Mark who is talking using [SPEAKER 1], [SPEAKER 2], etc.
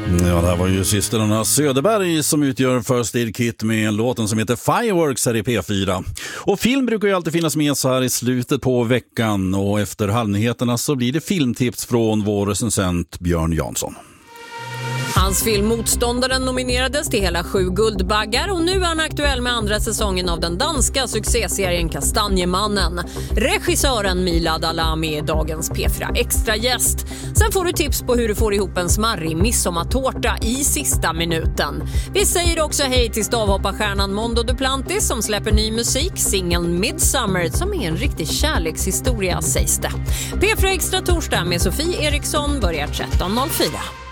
[SPEAKER 1] Ja, det här var ju systrarna Söderberg som utgör First Aid Kit med låten som heter Fireworks här i P4. Och film brukar ju alltid finnas med så här i slutet på veckan, och efter halvnyheterna så blir det filmtips från vår recensent Björn Jansson.
[SPEAKER 2] Hans film Motståndaren nominerades till hela 7 guldbaggar och nu är han aktuell med andra säsongen av den danska succéserien Kastanjemannen. Regissören Milad Alami är dagens P4 extra gäst. Sen får du tips på hur du får ihop en smarrig midsommartårta i sista minuten. Vi säger också hej till stavhopparstjärnan Mondo Duplantis som släpper ny musik, singeln Midsummer, som är en riktig kärlekshistoria sägs det. P4 extra torsdag med Sofie Eriksson börjar 13.04.